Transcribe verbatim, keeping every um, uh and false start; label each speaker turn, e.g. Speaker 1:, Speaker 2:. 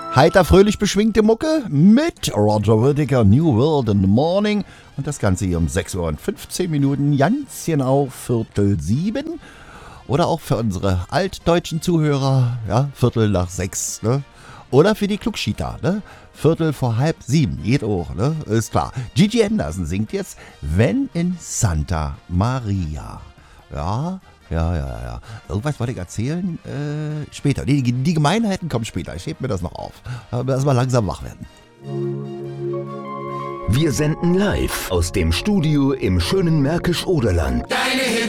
Speaker 1: Heiter, fröhlich beschwingte Mucke mit Roger Whittaker, New World in the Morning. Und das Ganze hier um sechs Uhr und fünfzehn Minuten, ganz genau Viertel sieben. Oder auch für unsere altdeutschen Zuhörer, ja, Viertel nach sechs, ne? Oder für die Klugschieter, ne? Viertel vor halb sieben, geht auch, ne? Ist klar. Gigi Anderson singt jetzt Wenn in Santa Maria. Ja, ja, ja, ja. Irgendwas wollte ich erzählen? Äh, später. Die, die Gemeinheiten kommen später. Ich heb mir das noch auf. Aber erstmal langsam wach werden.
Speaker 2: Wir senden live aus dem Studio im schönen Märkisch-Oderland.
Speaker 3: Deine Hits.